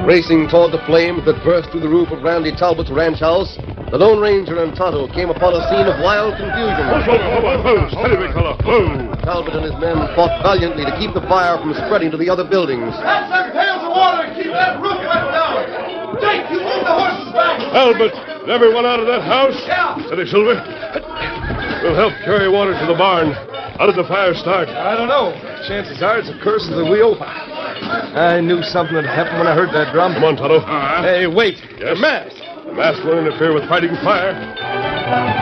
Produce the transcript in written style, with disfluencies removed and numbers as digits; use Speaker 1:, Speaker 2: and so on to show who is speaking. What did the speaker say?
Speaker 1: Racing toward the flames that burst through the roof of Randy Talbot's ranch house, the Lone Ranger and Tonto came upon a scene of wild confusion.
Speaker 2: Steady, big fella. Whoa.
Speaker 1: Talbot and his men fought valiantly to keep the fire from spreading to the other buildings.
Speaker 3: That's them pails of water to keep that roof let down. Jake, you move the horses back.
Speaker 2: Albert, everyone out of that house?
Speaker 3: Yeah.
Speaker 2: Steady, Silver. We'll help carry water to the barn. How did the fire start?
Speaker 4: I don't know. Chances are it's a curse of the wheel. I knew something had happened when I heard that drum.
Speaker 2: Come on, Tonto.
Speaker 4: Hey, wait.
Speaker 2: Yes?
Speaker 4: The mask.
Speaker 2: The mask won't interfere with fighting fire.